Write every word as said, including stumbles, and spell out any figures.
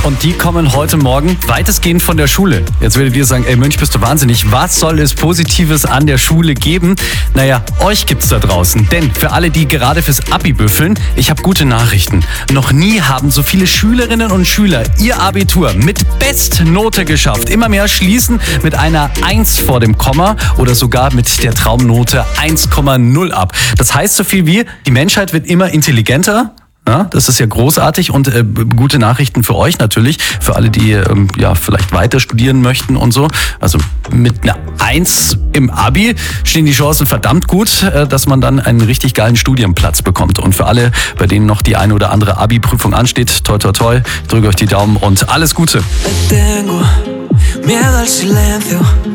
Und die kommen heute Morgen weitestgehend von der Schule. Jetzt werdet ihr sagen, ey Mönch, bist du wahnsinnig. Was soll es Positives an der Schule geben? Naja, euch gibt's da draußen. Denn für alle, die gerade fürs Abi büffeln, ich habe gute Nachrichten. Noch nie haben so viele Schülerinnen und Schüler ihr Abitur mit Bestnote geschafft. Immer mehr schließen mit einer eins vor dem Komma oder sogar mit der Traumnote eins Komma null ab. Das heißt so viel wie, die Menschheit wird immer intelligenter. Ja, das ist ja großartig und äh, gute Nachrichten für euch natürlich, für alle, die ähm, ja vielleicht weiter studieren möchten und so. Also mit einer eins im Abi stehen die Chancen verdammt gut, äh, dass man dann einen richtig geilen Studienplatz bekommt. Und für alle, bei denen noch die eine oder andere Abi-Prüfung ansteht, toi toi toi, drückt euch die Daumen und alles Gute. Tengo miedo al silencio.